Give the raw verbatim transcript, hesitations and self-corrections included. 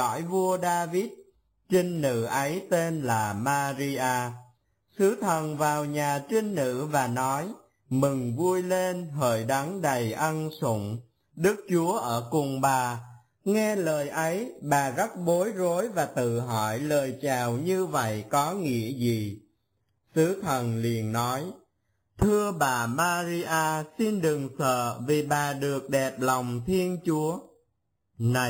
hỏi vua David, trinh nữ ấy tên là Maria. Sứ thần vào nhà trinh nữ và nói, mừng vui lên, hỡi đấng đầy ân sủng, Đức Chúa ở cùng bà. Nghe lời ấy, bà rất bối rối và tự hỏi lời chào như vậy có nghĩa gì. Sứ thần liền nói, thưa bà Maria, xin đừng sợ vì bà được đẹp lòng Thiên Chúa. Này